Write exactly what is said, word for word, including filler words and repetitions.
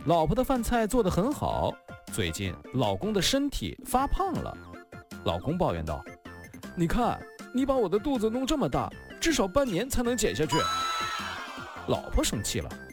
老婆的饭菜做得很好，最近老公的身体发胖了。老公抱怨道：你看，你把我的肚子弄这么大，至少半年才能减下去。老婆生气了，